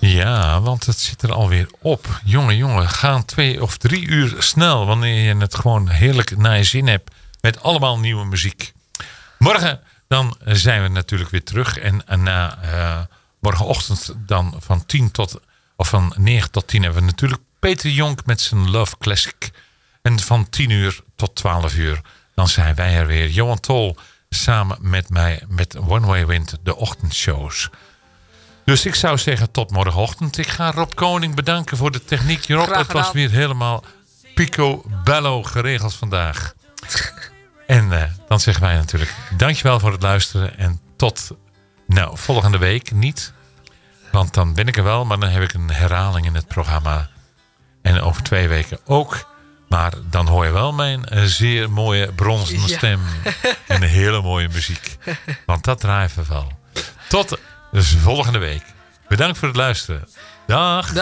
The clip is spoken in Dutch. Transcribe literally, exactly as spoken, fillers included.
Ja, want het zit er alweer op. Jongen, jongen, gaan twee of drie uur snel wanneer je het gewoon heerlijk naar je zin hebt. Met allemaal nieuwe muziek. Morgen dan zijn we natuurlijk weer terug. En, en na uh, morgenochtend dan van tien tot of van negen tot tien hebben we natuurlijk Peter Jonk met zijn Love Classic. En van tien uur tot twaalf uur dan zijn wij er weer. Johan Tol samen met mij met One Way Wind, de ochtendshows. Dus ik zou zeggen tot morgenochtend. Ik ga Rob Koning bedanken voor de techniek. Rob, het was weer helemaal picobello geregeld vandaag. En uh, dan zeggen wij natuurlijk dankjewel voor het luisteren. En tot nou, volgende week niet. Want dan ben ik er wel, maar dan heb ik een herhaling in het programma. En over twee weken ook. Maar dan hoor je wel mijn uh, zeer mooie bronzen stem. Ja. En een hele mooie muziek. Want dat draaien we wel. Tot dus volgende week. Bedankt voor het luisteren. Dag.